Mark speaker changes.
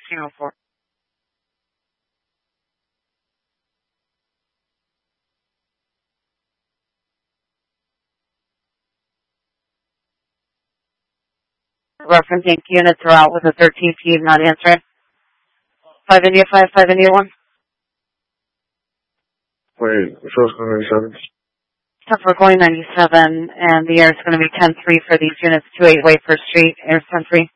Speaker 1: 1604. Reference Inc. units are out with a 13P not answering. 5 India 5, 5 India 1.
Speaker 2: Wait, so it's going to be 7?
Speaker 1: So we're going 97, and the air is going to be 10-3 for these units, 28 Way First Street, air 10-3.